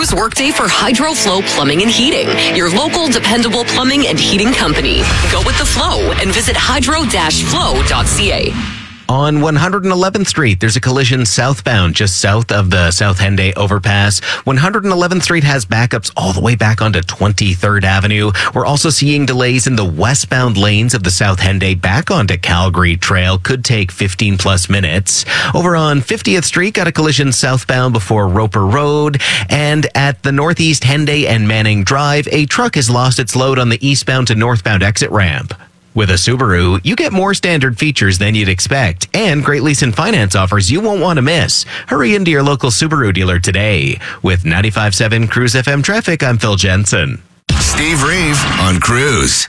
Cruise Workday for HydroFlow Plumbing and Heating, your local dependable plumbing and heating company. Go with the flow and visit hydro-flow.ca. On 111th Street, there's a collision southbound just south of the South Henday overpass. 111th Street has backups all the way back onto 23rd Avenue. We're also seeing delays in the westbound lanes of the South Henday back onto Calgary Trail. Could take 15 plus minutes. Over on 50th Street, got a collision southbound before Roper Road. And at the Northeast Henday and Manning Drive, a truck has lost its load on the eastbound to northbound exit ramp. With a Subaru, you get more standard features than you'd expect and great lease and finance offers you won't want to miss. Hurry into your local Subaru dealer today. With 95.7 Cruise FM traffic, I'm Phil Jensen. Steve Reeve on Cruise.